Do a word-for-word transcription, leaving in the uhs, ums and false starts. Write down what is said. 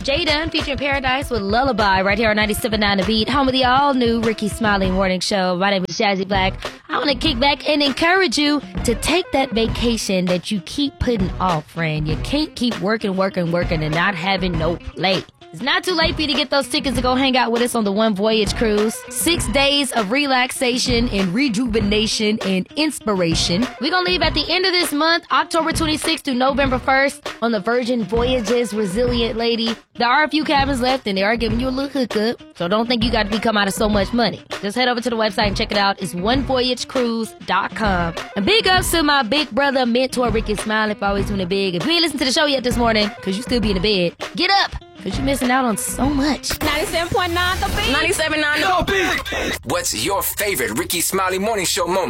Jay Dunn featuring Paradise with Lullaby right here on ninety-seven point nine The Beat, home of the all-new Ricky Smiley Morning Show. My name is Jazzy Black. I want to kick back and encourage you to take that vacation that you keep putting off, friend. You can't keep working, working, working and not having no play. It's not too late for you to get those tickets to go hang out with us on the One Voyage Cruise. Six days of relaxation and rejuvenation and inspiration. We're going to leave at the end of this month, October twenty-sixth through November first, on the Virgin Voyages Resilient Lady. There are a few cabins left, and they are giving you a little hookup, so don't think you got to be come out of so much money. Just head over to the website and check it out. It's one voyage cruise dot com. And big ups to my big brother, mentor, Ricky Smiley, for always doing it big. If you ain't listened to the show yet this morning, because you still be in the bed, get up, because you're missing out on so much. ninety-seven point nine The Beat. ninety-seven point nine The Beat. What's your favorite Ricky Smiley Morning Show moment?